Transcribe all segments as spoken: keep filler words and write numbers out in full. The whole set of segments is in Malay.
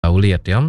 uliat ya.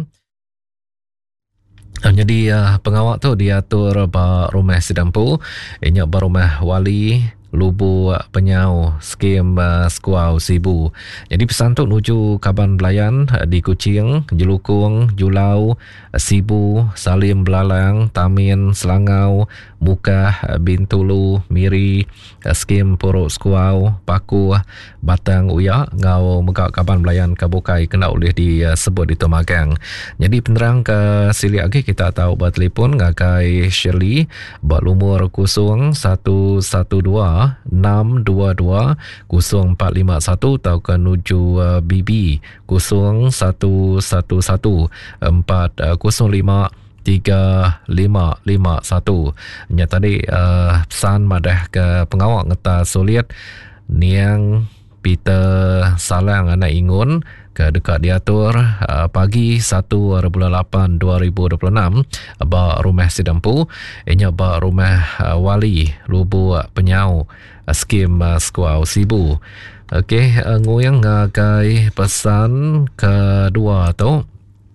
Jadi uh, pengawak tu diatur ba rumah sedampu, inya ba rumah wali Lubu Penyau skim uh, Skuau Sibu. Jadi pesan tu nuju Kaban Belayan uh, di Kuching, Jelukung, Julau, uh, Sibu, Salim Belalang, Tamin, Selangau, Mukah, uh, Bintulu, Miri, uh, skim Puruk Skuau, Paku, Batang Uya, ngau megak Kaban Belayan Kabukai kena boleh disebut di Tomagang. Jadi penerang ke sili lagi kita tahu buat telefon ngakai Shirley buat lumur kusung satu satu dua enam dua dua kosong empat lima satu atau ke nuju uh, B B kosong satu satu satu empat kosong lima tiga lima lima satu. Nya tadi uh, pesan madah ke pengawak ngeta sulit niang Peter Salang anak ingun ke dekat diatur uh, pagi satu bulan lapan dua ribu dua puluh enam ba rumah sedampu inya ba rumah uh, wali Lubu Penyau uh, skim uh, Skuau Sibu. Okey, uh, nguyang ngagai pesan kedua tu.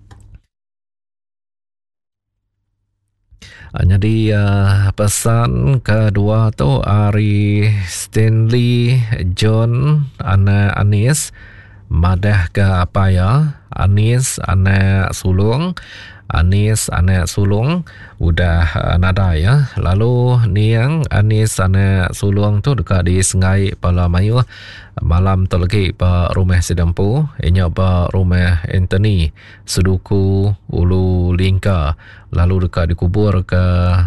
Uh, jadi uh, pesan kedua tu Ari Stanley John Ana Anis madah ke apa ya, Anis anak sulung, Anis anak sulung udah uh, nada ya. Lalu niang Anis anak sulung tu dekat di Sengai Palamayu malam tu lagi ba rumah sedampu inya ba rumah Anthony Seduku Ulu Lingka. Lalu dekat dikubur ke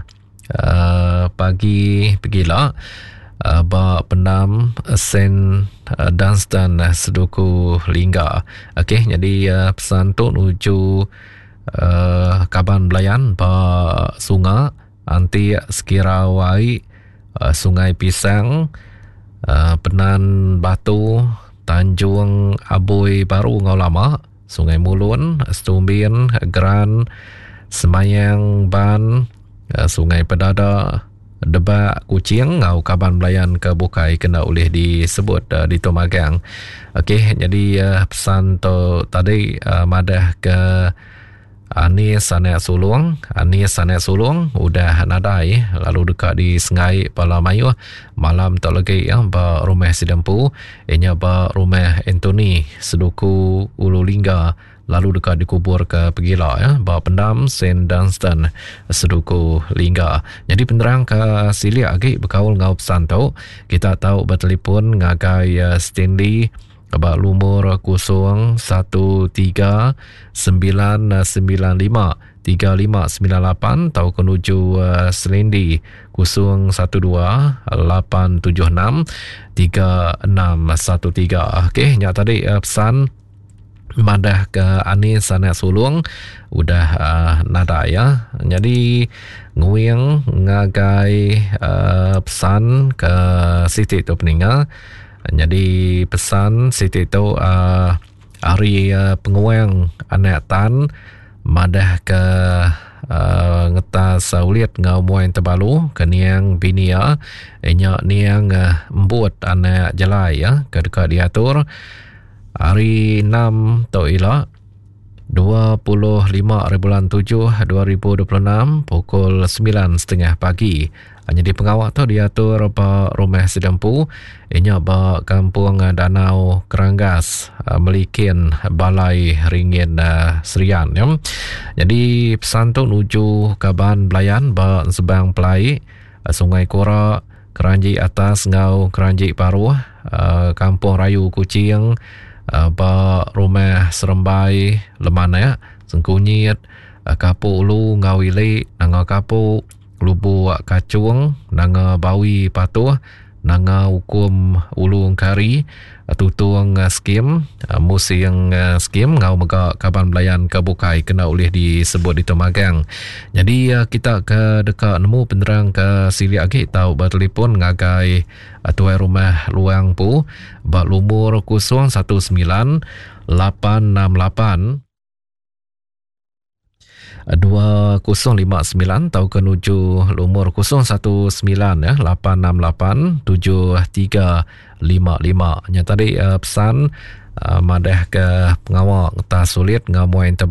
uh, pagi pergilah Uh, ba pendam Saint uh, Dunstan uh, Seduku Lingga. Okey, jadi uh, pesan tu nuju uh, Kaban Belayan ba Sungai Anti Sekirawai, uh, Sungai Pisang, uh, Penan Batu, Tanjung Abui Baru Ngau Lama, Sungai Mulun, Stumbin, Gran, Semayang Ban, uh, Sungai Pedada, Debak Kuching ngau Kaban Belayan ke Bukai kena boleh disebut uh, di Tomagang. Okey, jadi uh, pesan tu tadi uh, madah ke Anis anak sulung, Anis anak sulung udah nadai lalu dekat di Sengai Palamayu malam tak lagi ya ba rumah sedampu inya ba rumah Anthony Seduku Ulu Lingga. Lalu dekat dikubur ke Pegila ya, ba pendam Saint Dunstan Seduku Lingga. Jadi penerang ke sili lagi berkaul ngau pesan tu kita tahu bertelefon ngagai uh, Stanley ba lumur kosong satu tiga sembilan sembilan lima tiga lima sembilan lapan atau kenuju uh, Selendi kosong satu dua lapan tujuh enam tiga enam satu tiga. Okey, nya tadi uh, pesan madah ke Anis anak sulung udah uh, nada ya. Jadi nguyang ngagai uh, pesan ke Siti tu peninggal. Jadi pesan Siti tu uh, hari uh, penguang anak tan madah ke uh, ngetas uliat ngau muain terbalu ke niang binia inya niang uh, embut anak jelai ya ke dekat diatur hari enam tu ialah dua puluh lima bulan tujuh dua ribu dua puluh enam pukul sembilan tiga puluh pagi. Jadi pengawak tu diatur ba rumah sedampu inya ba kampung Danau Keranggas Melikin Balai Ringin Serian ya. Jadi pesan tu nuju Kaban Belayan ba Sebang Pelai Sungai Kora Keranji Atas ngau Keranji Paruh Kampung Rayu Kuching ba rumah Serembai Lemana ya, Sengkunyit, Kapu Ulu Ngawili, Nanga Kapu, Lubu Kacung, Nanga Bawi Patuh, Nanga Hukum Ulu Kari, Tutung Skim, Musing Skim, Ngau Mega Kaban Belayan Kabukai kena boleh disebut di Tomagang. Jadi kita ke dekat nemu penerang ke sili lagi tahu bertelefon ngagai tuai rumah luang pu bak lumur kosong satu sembilan lapan enam lapan dua kosong lima sembilan atau kenuju lumur kosong satu sembilan ya lapan enam lapan tujuh tiga lima lima. Nya tadi uh, pesan uh, madah ke pengawak ta sulit ngamoy